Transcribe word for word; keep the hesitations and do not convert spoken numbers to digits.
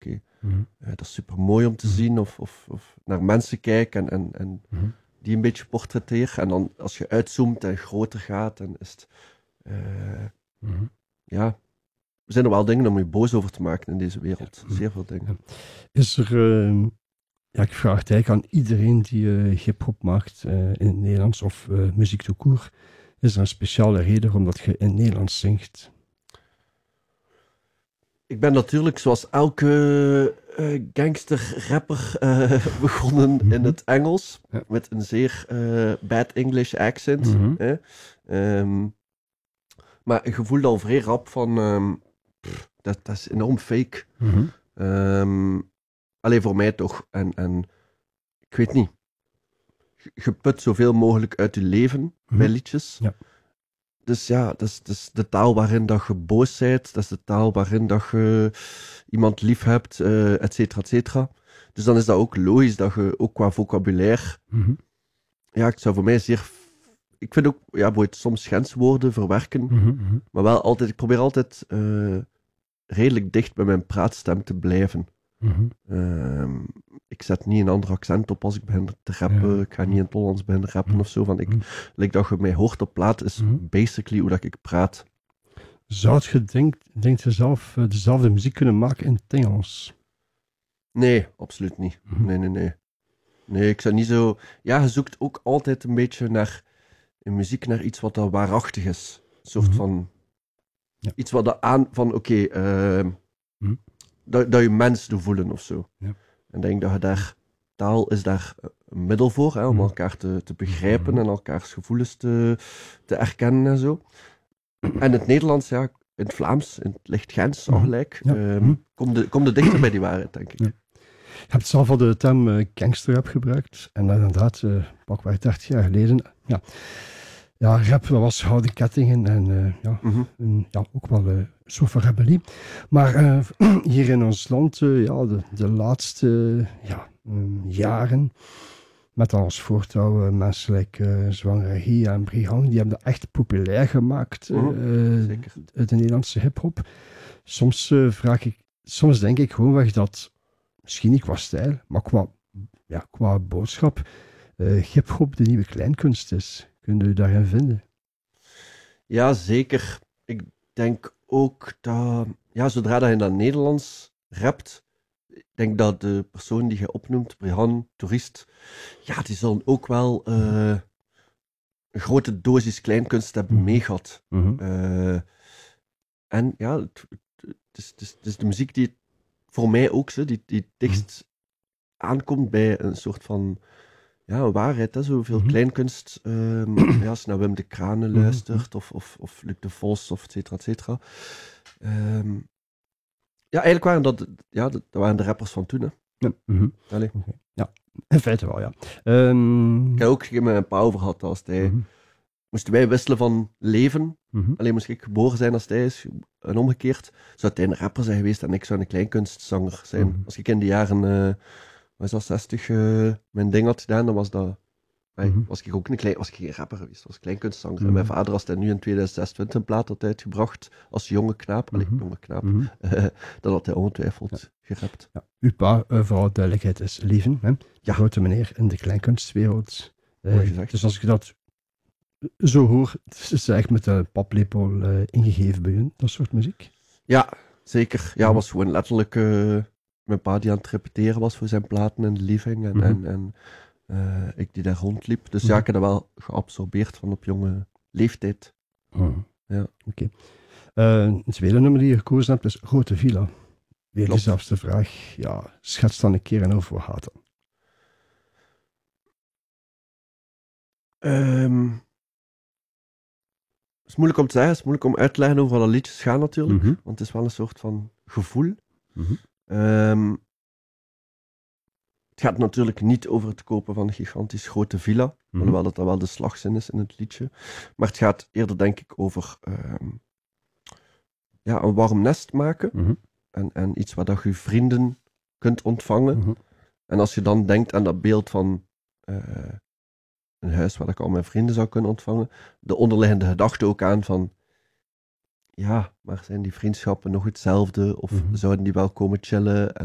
oké, okay, mm-hmm. uh, dat is super mooi om te mm-hmm. zien, of, of, of naar mensen kijken en, en, en mm-hmm. die een beetje portretteer. En dan als je uitzoomt en groter gaat, dan is het, uh, mm-hmm. ja, er zijn er wel dingen om je boos over te maken in deze wereld. Ja. Zeer veel dingen. Ja. Is er, uh, ja, ik vraag het eigenlijk aan iedereen die uh, hip-hop maakt uh, in het Nederlands of uh, muziek tout court, is er een speciale reden omdat je in het Nederlands zingt? Ik ben natuurlijk, zoals elke uh, gangster-rapper, uh, begonnen mm-hmm. in het Engels. Ja. Met een zeer uh, bad English accent. Mm-hmm. Hè? Um, maar je voelt al vrij rap van... Um, pff, dat, dat is enorm fake. Mm-hmm. Um, alleen voor mij toch. En, en ik weet niet. Je, je put zoveel mogelijk uit je leven mm-hmm. bij liedjes. Ja. Dus ja, dat is, dat is de taal waarin dat je boos bent. Dat is de taal waarin dat je iemand lief hebt, uh, et cetera, et cetera. Dus dan is dat ook logisch dat je ook qua vocabulaire... Mm-hmm. Ja, ik zou voor mij zeer... Ik vind ook, ja, bijvoorbeeld soms grenswoorden verwerken. Mm-hmm. Maar wel altijd... Ik probeer altijd uh, redelijk dicht bij mijn praatstem te blijven. Mm-hmm. Uh, ik zet niet een ander accent op als ik begin te rappen. Ja. Ik ga niet in het Hollands beginnen rappen mm-hmm. of zo. Van ik, mm-hmm. like dat je mij hoort op plaat is mm-hmm. basically hoe dat ik praat. Zou je denk, denk je zelf uh, dezelfde muziek kunnen maken in het Engels? Nee, absoluut niet. Mm-hmm. Nee, nee, nee. Nee, ik zou niet zo... Ja, je zoekt ook altijd een beetje naar... in muziek naar iets wat dat waarachtig is. Een soort mm-hmm. van... Ja. Iets wat dat aan... Van oké... Okay, uh, mm-hmm. dat, dat je mens doet voelen of zo. Ja. En ik denk dat je daar... Taal is daar een middel voor, hè, om mm-hmm. elkaar te, te begrijpen mm-hmm. en elkaars gevoelens te, te erkennen en zo. En in het Nederlands, ja, in het Vlaams, in het licht Gens, al gelijk, ja. um, kom, de, kom de dichter bij die waarheid, denk ik. Ja. Je hebt zelf al de term uh, gangsterrap gebruikt. En inderdaad, uh, pakweg dertig jaar geleden, ja, ja rap was houden kettingen en uh, ja, mm-hmm. een, ja, ook wel een uh, soort van rebellie. Maar uh, hier in ons land, uh, ja, de, de laatste uh, ja, um, jaren, met als voortouw uh, mensen like uh, Zwangere Gia en Brihang, die hebben dat echt populair gemaakt, uh, mm-hmm. Zeker. de Nederlandse hip-hop. Soms uh, vraag ik, soms denk ik gewoonweg dat, misschien niet qua stijl, maar qua, ja, qua boodschap, uh, hip-hop de nieuwe kleinkunst is. Kun je daarin vinden? Ja, zeker. Ik denk ook dat, ja, zodra dat je in dat Nederlands rapt, ik denk dat de persoon die je opnoemt, Brihan, toerist, ja, die zullen ook wel uh, een grote dosis kleinkunst hebben mm-hmm. meegehad. Mm-hmm. Uh, en ja, het, het, is, het, is, het is de muziek die voor mij ook zo, die, die dichtst mm-hmm. aankomt bij een soort van ja, waarheid, hè, zoveel mm-hmm. kleinkunst. Um, ja, als je naar Wim de Kranen mm-hmm. luistert, of, of, of Luc de Vos, of et cetera, et cetera. Um, ja, eigenlijk waren dat, ja, dat waren de rappers van toen, hè. Ja, mm-hmm. Allee. Okay. Ja, in feite wel, ja. Um... Ik heb ook met een pa over gehad als hij... Mm-hmm. Moesten wij wisselen van leven, mm-hmm. alleen moest ik geboren zijn als hij is, en omgekeerd, zou hij een rapper zijn geweest en ik zou een kleinkunstzanger zijn. Mm-hmm. Als ik in de jaren, uh, wat is dat, zestig, uh, mijn ding had gedaan, dan was dat... Hey, mm-hmm. was ik ook een klein, was ik geen rapper geweest, was een kleinkunstzanger. Mm-hmm. En mijn vader, als hij nu in tweeduizend zesentwintig een plaat had uitgebracht, als jonge knaap, mm-hmm. allee, jonge knaap, mm-hmm. uh, dan had hij ongetwijfeld ja. gerapt. Ja. Uw pa, uh, vooral duidelijkheid, is Lieven, hè? Ja. Grote meneer in de kleinkunstwereld. Uh, dus als ik dat zo hoor, het is echt met de paplepel uh, ingegeven bij hun, dat soort muziek. Ja, zeker. Ja, was gewoon letterlijk uh, mijn pa die aan het repeteren was voor zijn platen in de living en, mm-hmm. en, en uh, ik die daar rondliep. Dus mm-hmm. ja, ik heb dat wel geabsorbeerd van op jonge leeftijd. Mm-hmm. Ja. Oké. Okay. Uh, het tweede nummer die je gekozen hebt is Grote Villa. Weer dezelfde vraag. Ja, schets dan een keer en over wat gaat dat? Um, Het is moeilijk om te zeggen, het is moeilijk om uit te leggen over wat de liedjes gaan natuurlijk, mm-hmm. want het is wel een soort van gevoel. Mm-hmm. Um, het gaat natuurlijk niet over het kopen van een gigantisch grote villa, mm-hmm. alhoewel dat, dat wel de slagzin is in het liedje. Maar het gaat eerder denk ik over um, ja, een warm nest maken mm-hmm. en, en iets waar dat je vrienden kunt ontvangen. Mm-hmm. En als je dan denkt aan dat beeld van uh, een huis waar ik al mijn vrienden zou kunnen ontvangen, de onderliggende gedachte ook aan van ja, maar zijn die vriendschappen nog hetzelfde of mm-hmm. zouden die wel komen chillen?